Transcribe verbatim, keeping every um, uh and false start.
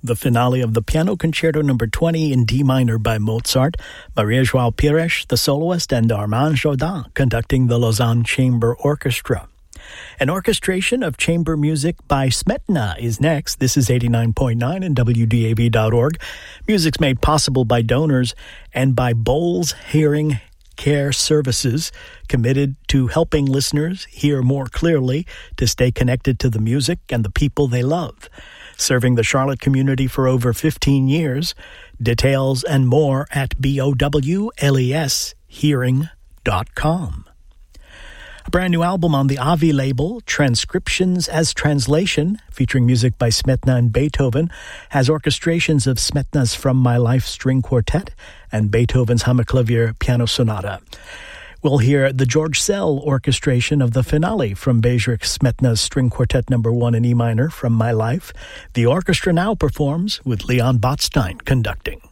The finale of the Piano Concerto Number twenty in D minor by Mozart, Maria João Pires, the soloist, and Armand Jodin conducting the Lausanne Chamber Orchestra. An orchestration of chamber music by Smetana is next. This is eighty-nine point nine and W D A V dot org. Music's made possible by donors and by Bowles Hearing Care Services, committed to helping listeners hear more clearly to stay connected to the music and the people they love. Serving the Charlotte community for over fifteen years. Details and more at bowles hearing dot com. A brand new album on the Avi label, Transcriptions as Translation, featuring music by Smetana and Beethoven, has orchestrations of Smetana's From My Life String Quartet and Beethoven's Hammerklavier Piano Sonata. We'll hear the George Szell orchestration of the finale from Bedřich Smetana's String Quartet Number one in E minor, From My Life. The orchestra now performs with Leon Botstein conducting.